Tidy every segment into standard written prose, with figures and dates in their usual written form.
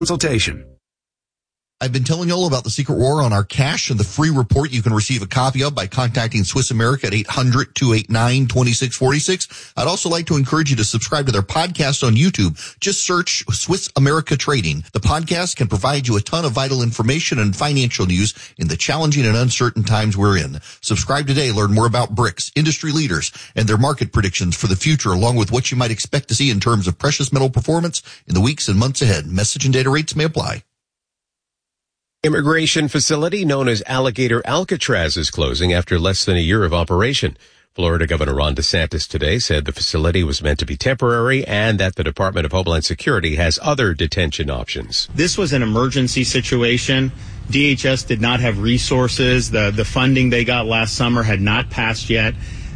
consultation. I've been telling you all about the secret war on our cash and the free report you can receive a copy of by contacting Swiss America at 800-289-2646. I'd also like to encourage you to subscribe to their podcast on YouTube. Just search Swiss America Trading. The podcast can provide you a ton of vital information and financial news in the challenging and uncertain times we're in. Subscribe today. Learn more about BRICS, industry leaders, and their market predictions for the future, along with what you might expect to see in terms of precious metal performance in the weeks and months ahead. Message and data rates may apply. Immigration facility known as Alligator Alcatraz is closing after less than a year of operation. Florida Governor Ron DeSantis today said the facility was meant to be temporary and that the Department of Homeland Security has other detention options. This was an emergency situation. DHS did not have resources. The funding they got last summer had not passed yet.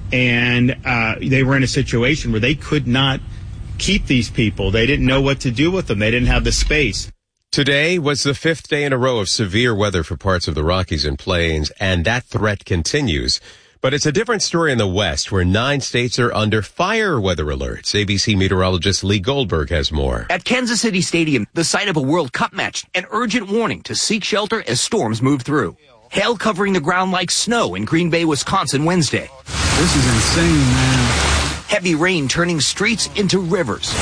And they were in a situation where they could not keep these people. They didn't know what to do with them. They didn't have the space. Today was the fifth day in a row of severe weather for parts of the Rockies and Plains, and that threat continues. But it's a different story in the West, where 9 states are under fire weather alerts. ABC meteorologist Lee Goldberg has more. At Kansas City Stadium, the site of a World Cup match, an urgent warning to seek shelter as storms move through. Hail covering the ground like snow in Green Bay, Wisconsin Wednesday. This is insane, man. Heavy rain turning streets into rivers.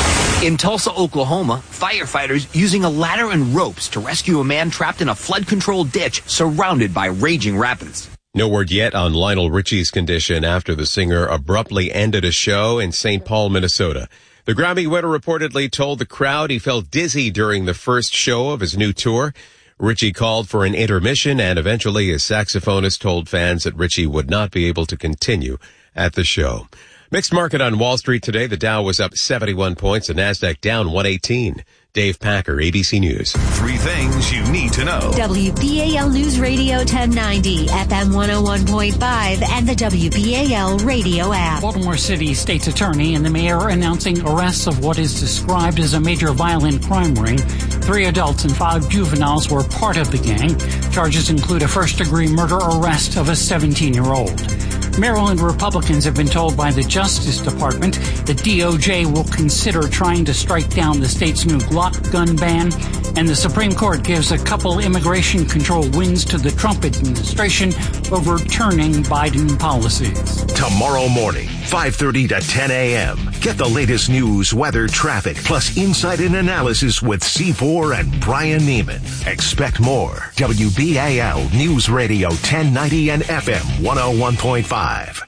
In Tulsa, Oklahoma, firefighters using a ladder and ropes to rescue a man trapped in a flood-controlled ditch surrounded by raging rapids. No word yet on Lionel Richie's condition after the singer abruptly ended a show in St. Paul, Minnesota. The Grammy winner reportedly told the crowd he felt dizzy during the first show of his new tour. Richie called for an intermission, and eventually his saxophonist told fans that Richie would not be able to continue at the show. Mixed market on Wall Street today. The Dow was up 71 points, the Nasdaq down 118. Dave Packer, ABC News. 3 things you need to know. WBAL News Radio 1090, FM 101.5, and the WBAL radio app. Baltimore City State's Attorney and the mayor announcing arrests of what is described as a major violent crime ring. 3 adults and 5 juveniles were part of the gang. Charges include a first-degree murder arrest of a 17-year-old. Maryland Republicans have been told by the Justice Department that DOJ will consider trying to strike down the state's new Glock gun ban, and the Supreme Court gives a couple immigration control wins to the Trump administration, overturning Biden policies. Tomorrow morning, 5:30 to 10 a.m. Get the latest news, weather, traffic, plus insight and analysis with C4 and Brian Neiman. Expect more. WBAL News Radio 1090 and FM 101.5.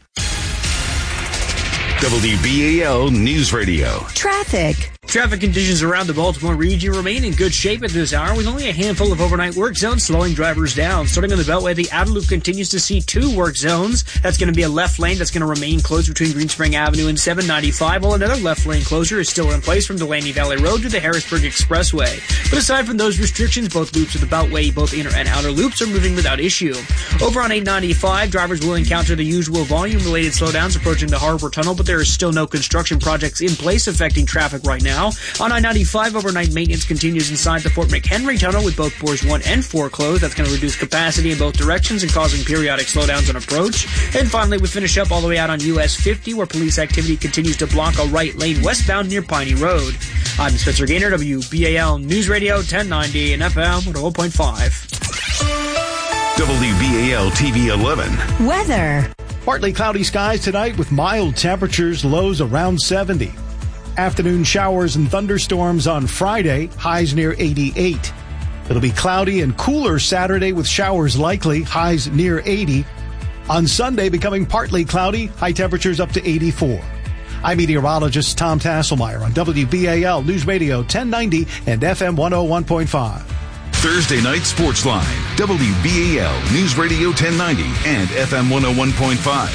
WBAL News Radio. Traffic. Traffic conditions around the Baltimore region remain in good shape at this hour, with only a handful of overnight work zones slowing drivers down. Starting on the Beltway, the outer loop continues to see 2 work zones. That's going to be a left lane that's going to remain closed between Greenspring Avenue and 795, while another left lane closure is still in place from Delaney Valley Road to the Harrisburg Expressway. But aside from those restrictions, both loops of the Beltway, both inner and outer loops, are moving without issue. Over on 895, drivers will encounter the usual volume-related slowdowns approaching the Harbor Tunnel, but there is still no construction projects in place affecting traffic right now. On I-95, overnight maintenance continues inside the Fort McHenry Tunnel with both Bores 1 and 4 closed. That's going to reduce capacity in both directions and causing periodic slowdowns on approach. And finally, we finish up all the way out on US 50, where police activity continues to block a right lane westbound near Piney Road. I'm Spencer Gaynor, WBAL News Radio 1090 and FM 101.5. WBAL TV 11. Weather. Partly cloudy skies tonight with mild temperatures, lows around 70. Afternoon showers and thunderstorms on Friday, highs near 88. It'll be cloudy and cooler Saturday with showers likely, highs near 80. On Sunday, becoming partly cloudy, high temperatures up to 84. I'm meteorologist Tom Tasselmeyer on WBAL News Radio 1090 and FM 101.5. Thursday night sports line. WBAL News Radio 1090 and FM 101.5.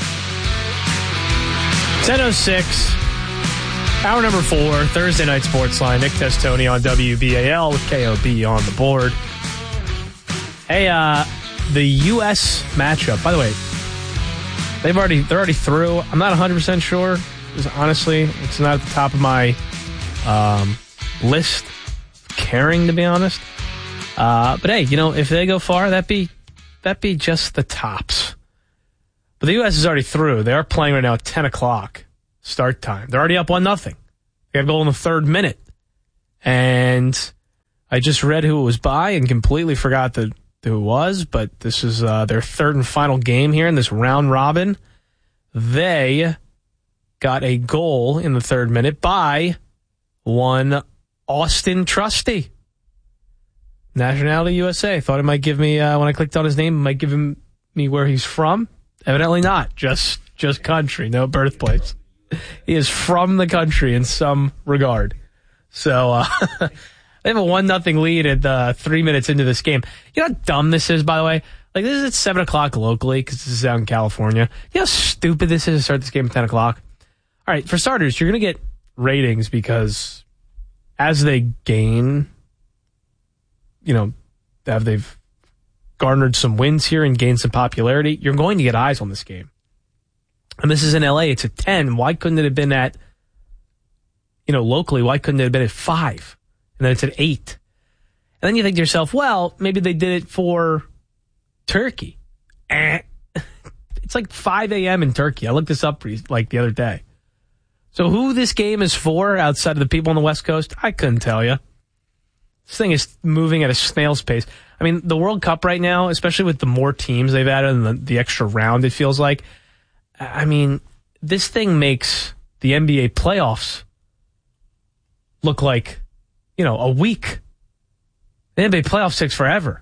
10:06. Hour number 4, Thursday night sports line. Nick Testoni on WBAL with KOB on the board. Hey, the U.S. matchup. By the way, they're already through. I'm not 100% sure. Honestly, it's not at the top of my list. Caring, to be honest. But hey, if they go far, that'd be just the tops. But the U.S. is already through. They are playing right now at 10 o'clock. Start time. They're already up 1-0. They got a goal in the 3rd minute. And I just read who it was by and completely forgot who it was, but this is their third and final game here in this round robin. They got a goal in the 3rd minute by one Austin Trusty. Nationality USA. Thought it might give me, when I clicked on his name, it might give me where he's from. Evidently not. Just country, no birthplace. He is from the country in some regard. So, they have a 1-0 lead at 3 minutes into this game. You know how dumb this is, by the way? Like, this is at 7 o'clock locally because this is out in California. You know how stupid this is to start this game at 10 o'clock? All right, for starters, you're going to get ratings because as they gain, they've garnered some wins here and gained some popularity, you're going to get eyes on this game. And this is in LA. It's at 10. Why couldn't it have been at, locally, why couldn't it have been at 5? And then it's at 8. And then you think to yourself, well, maybe they did it for Turkey. It's like 5 a.m. in Turkey. I looked this up the other day. So who this game is for outside of the people on the West Coast, I couldn't tell you. This thing is moving at a snail's pace. I mean, the World Cup right now, especially with the more teams they've added and the extra round, it feels like. I mean, this thing makes the NBA playoffs look like, a week. The NBA playoffs takes forever.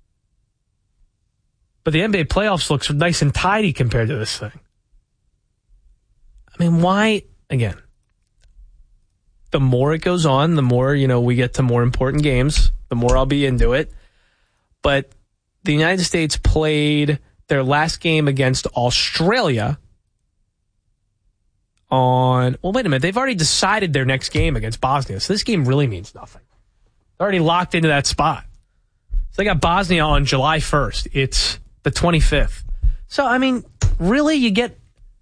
But the NBA playoffs looks nice and tidy compared to this thing. I mean, why? Again, the more it goes on, the more, we get to more important games, the more I'll be into it. But the United States played their last game against Australia wait a minute. They've already decided their next game against Bosnia. So this game really means nothing. They're already locked into that spot. So they got Bosnia on July 1st. It's the 25th. So, I mean, really, you get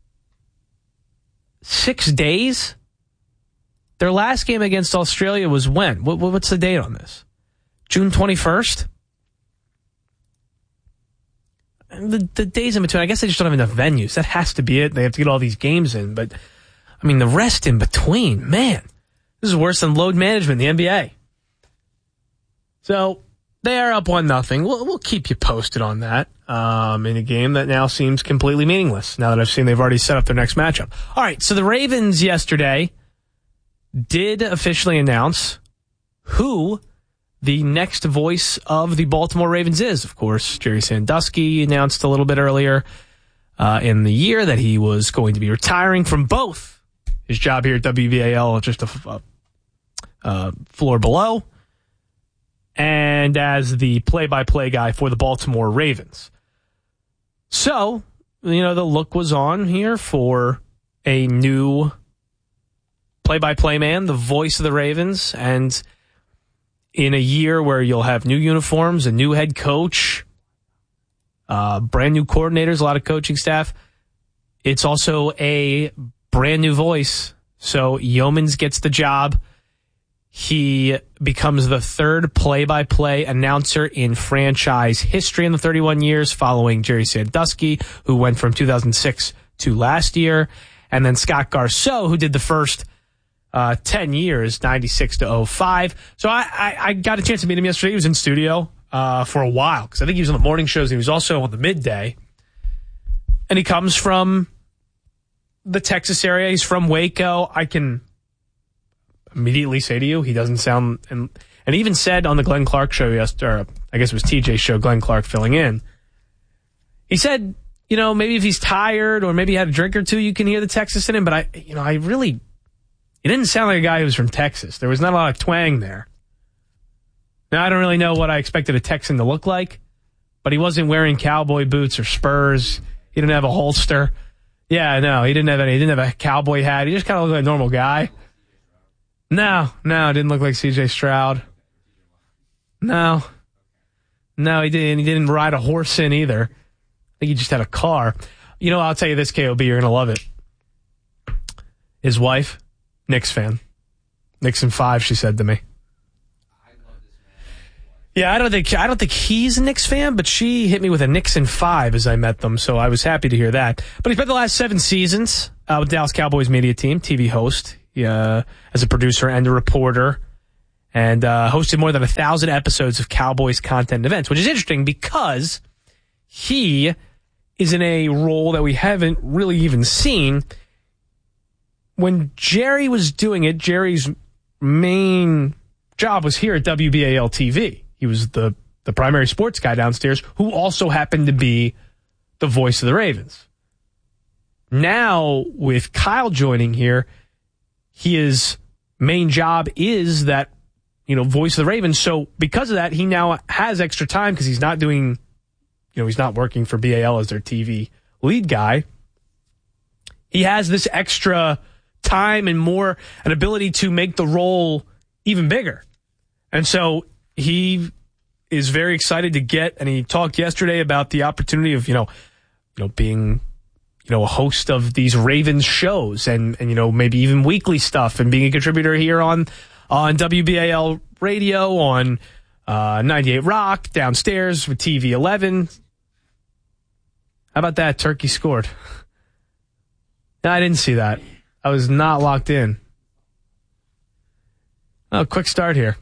6 days? Their last game against Australia was when? What's the date on this? June 21st? The days in between, I guess they just don't have enough venues. That has to be it. They have to get all these games in. But, I mean, the rest in between, man, this is worse than load management in the NBA. So, they are up 1-0. We'll keep you posted on that in a game that now seems completely meaningless now that I've seen they've already set up their next matchup. All right, so the Ravens yesterday did officially announce who the next voice of the Baltimore Ravens is. Of course, Jerry Sandusky announced a little bit earlier in the year that he was going to be retiring from both his job here at WBAL, just a floor below, and as the play-by-play guy for the Baltimore Ravens. So, the look was on here for a new play-by-play man, the voice of the Ravens, and in a year where you'll have new uniforms, a new head coach, brand new coordinators, a lot of coaching staff, it's also a brand new voice. So Yeomans gets the job. He becomes the third play-by-play announcer in franchise history in the 31 years, following Jerry Sandusky, who went from 2006 to last year, and then Scott Garceau, who did the first 10 years, 96 to 05. So I got a chance to meet him yesterday. He was in studio for a while because I think he was on the morning shows. And he was also on the midday. And he comes from the Texas area. He's from Waco. I can immediately say to you, he doesn't sound... And he even said on the Glenn Clark show yesterday, or I guess it was TJ's show, Glenn Clark filling in, he said, maybe if he's tired or maybe he had a drink or two, you can hear the Texas in him. But I really... He didn't sound like a guy who was from Texas. There was not a lot of twang there. Now, I don't really know what I expected a Texan to look like, but he wasn't wearing cowboy boots or spurs. He didn't have a holster. Yeah, no, he didn't have any. He didn't have a cowboy hat. He just kind of looked like a normal guy. No, didn't look like C.J. Stroud. No, he didn't. He didn't ride a horse in either. I think he just had a car. I'll tell you this, KOB, you're going to love it. His wife, Knicks fan. Knicks in 5, she said to me. Yeah, I don't think he's a Knicks fan, but she hit me with a Knicks in 5 as I met them, so I was happy to hear that. But he spent the last 7 seasons with Dallas Cowboys media team, TV host, as a producer and a reporter. and hosted more than 1,000 episodes of Cowboys content events, which is interesting because he is in a role that we haven't really even seen. When Jerry was doing it, Jerry's main job was here at WBAL TV. He was the primary sports guy downstairs who also happened to be the voice of the Ravens. Now, with Kyle joining here, his main job is that, voice of the Ravens. So because of that, he now has extra time because he's not doing, he's not working for BAL as their TV lead guy. He has this extra time and more an ability to make the role even bigger. And so he is very excited to get, and he talked yesterday about the opportunity of, being, a host of these Ravens shows and maybe even weekly stuff and being a contributor here on WBAL radio, on 98 Rock, downstairs with TV 11. How about that? Turkey scored. No, I didn't see that. I was not locked in. Oh, quick start here.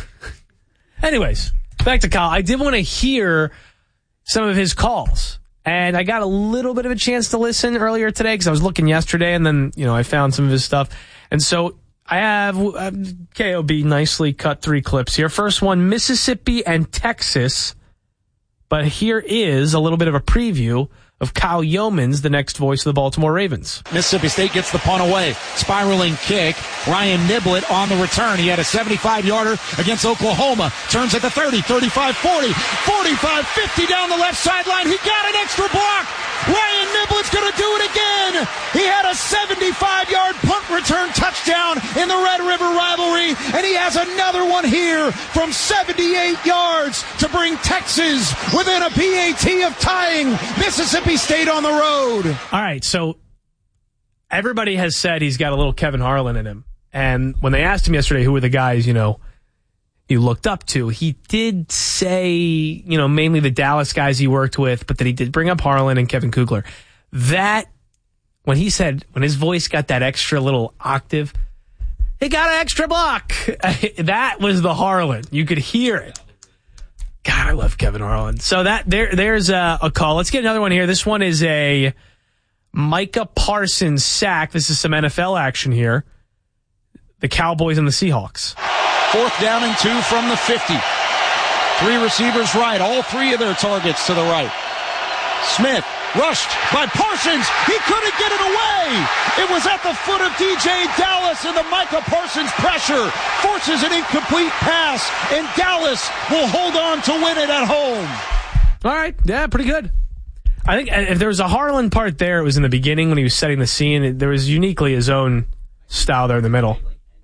Anyways, back to Kyle. I did want to hear some of his calls. And I got a little bit of a chance to listen earlier today because I was looking yesterday and then, I found some of his stuff. And so I have KOB nicely cut 3 clips here. First one, Mississippi and Texas. But here is a little bit of a preview of Kyle Yeomans, the next voice of the Baltimore Ravens. Mississippi State gets the punt away. Spiraling kick. Ryan Niblett on the return. He had a 75-yarder against Oklahoma. Turns at the 30, 35, 40, 45, 50 down the left sideline. He got an extra block. Ryan Niblett's going to do it again. He had a 75-yard punt return touchdown in the Red River rivalry, and he has another one here from 78 yards to bring Texas within a PAT of tying Mississippi State on the road. All right, so everybody has said he's got a little Kevin Harlan in him. And when they asked him yesterday who were the guys, you looked up to, he did say, mainly the Dallas guys he worked with, but that he did bring up Harlan and Kevin Kugler. That, when his voice got that extra little octave, he got an extra block. That was the Harlan. You could hear it. God, I love Kevin Harlan. So there's a call. Let's get another one here. This one is a Micah Parsons sack. This is some NFL action here. The Cowboys and the Seahawks. 4th down and 2 from the 50. 3 receivers right. All 3 of their targets to the right. Smith rushed by Parsons. He couldn't get it away. It was at the foot of DJ Dallas, and the Micah Parsons pressure forces an incomplete pass, and Dallas will hold on to win it at home. All right. Yeah, pretty good. I think if there was a Harlan part there, it was in the beginning when he was setting the scene. There was uniquely his own style there in the middle.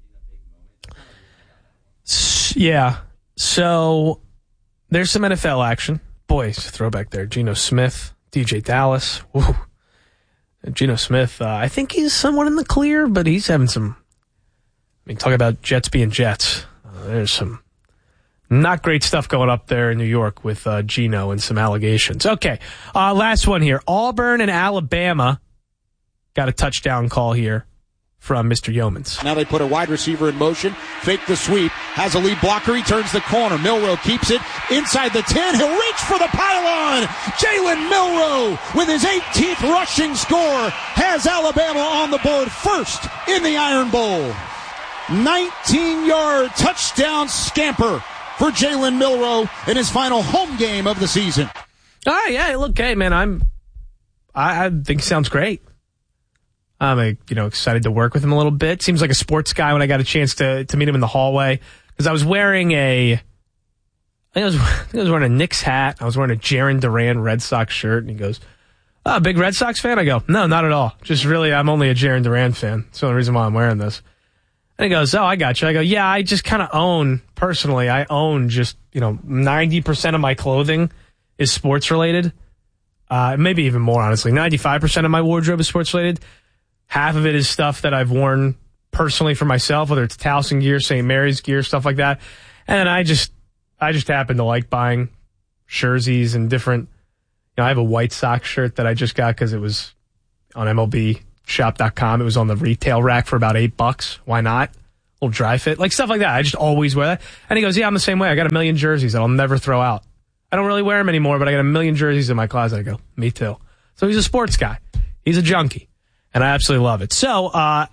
Yeah. So there's some NFL action. Boys, throwback there. Geno Smith, DJ Dallas. Woo. Geno Smith, I think he's somewhat in the clear, but he's having some... talk about Jets being Jets. There's some not great stuff going up there in New York with Geno and some allegations. Okay, last one here. Auburn and Alabama got a touchdown call here from Mr. Yeomans. Now they put a wide receiver in motion, fake the sweep, has a lead blocker, he turns the corner. Milroe keeps it inside the 10, he'll reach for the pylon. Jalen Milroe with his 18th rushing score has Alabama on the board first in the Iron Bowl. 19-yard touchdown scamper for Jalen Milroe in his final home game of the season. All right, yeah, look, hey, man, I think it sounds great. I'm excited to work with him a little bit. Seems like a sports guy when I got a chance to meet him in the hallway. Because I was wearing I was wearing a Knicks hat. I was wearing a Jaron Duran Red Sox shirt. And he goes, "Oh, big Red Sox fan?" I go, "No, not at all. Just really, I'm only a Jaron Duran fan. That's the only reason why I'm wearing this." And he goes, "Oh, I got you." I go, "Yeah, I just kind of own just, 90% of my clothing is sports related. Maybe even more, honestly. 95% of my wardrobe is sports related. Half of it is stuff that I've worn personally for myself, whether it's Towson gear, St. Mary's gear, stuff like that. And then I just happen to like buying jerseys and different. I have a White Sox shirt that I just got because it was on MLBshop.com. It was on the retail rack for about $8. Why not? little dry fit, like stuff like that. I just always wear that. And he goes, yeah, I'm the same way. I got a million jerseys that I'll never throw out. I don't really wear them anymore, but I got a million jerseys in my closet. I go, me too. So he's a sports guy. He's a junkie. And I absolutely love it. So,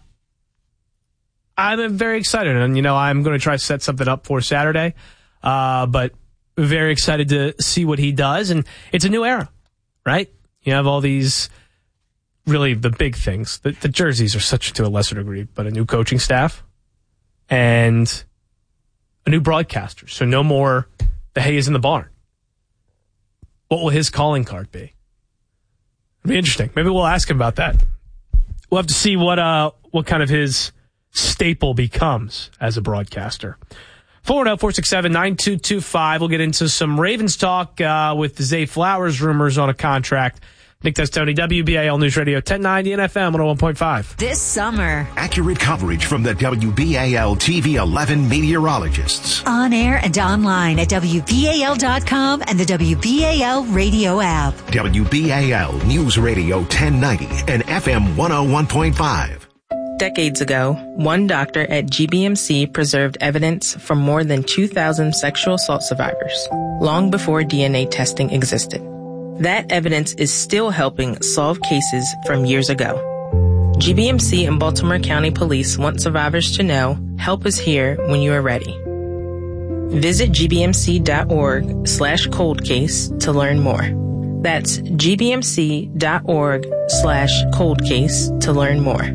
I'm very excited. And, I'm going to try to set something up for Saturday. But very excited to see what he does. And it's a new era, right? You have all these, really the big things. The jerseys are such to a lesser degree, but a new coaching staff and a new broadcaster. So no more the hay is in the barn. What will his calling card be? It'll be interesting. Maybe we'll ask him about that. We'll have to see what kind of his staple becomes as a broadcaster. 410-467-9225. We'll get into some Ravens talk with Zay Flowers rumors on a contract. Nick Testoni, WBAL News Radio 1090 and FM 101.5. This summer, accurate coverage from the WBAL TV 11 meteorologists. On air and online at WBAL.com and the WBAL radio app. WBAL News Radio 1090 and FM 101.5. Decades ago, one doctor at GBMC preserved evidence from more than 2,000 sexual assault survivors, long before DNA testing existed. That evidence is still helping solve cases from years ago. GBMC and Baltimore County Police want survivors to know, help is here when you are ready. Visit gbmc.org/coldcase to learn more. That's gbmc.org/coldcase to learn more.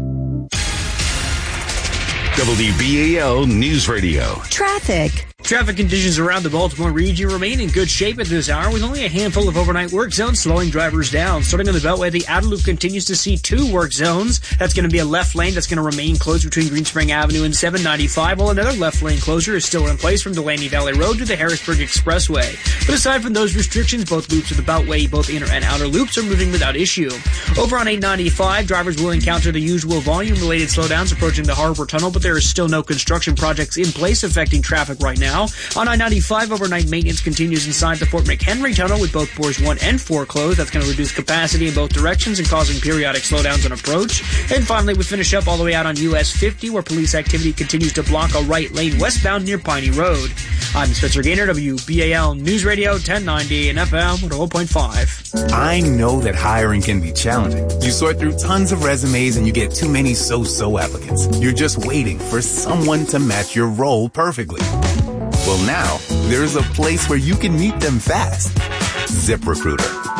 WBAL News Radio. Traffic. Traffic conditions around the Baltimore region remain in good shape at this hour, with only a handful of overnight work zones slowing drivers down. Starting on the Beltway, the outer loop continues to see 2 work zones. That's going to be a left lane that's going to remain closed between Greenspring Avenue and 795, while another left lane closure is still in place from Delaney Valley Road to the Harrisburg Expressway. But aside from those restrictions, both loops of the Beltway, both inner and outer loops, are moving without issue. Over on 895, drivers will encounter the usual volume-related slowdowns approaching the Harbor Tunnel, but there is still no construction projects in place affecting traffic right now. On I-95, overnight maintenance continues inside the Fort McHenry Tunnel with both Bores 1 and 4 closed. That's going to reduce capacity in both directions and causing periodic slowdowns on approach. And finally, we finish up all the way out on US 50, where police activity continues to block a right lane westbound near Piney Road. I'm Spencer Gaynor, WBAL News Radio 1090 and FM 101.5. I know that hiring can be challenging. You sort through tons of resumes and you get too many so-so applicants. You're just waiting for someone to match your role perfectly. Well, now, there's a place where you can meet them fast. ZipRecruiter.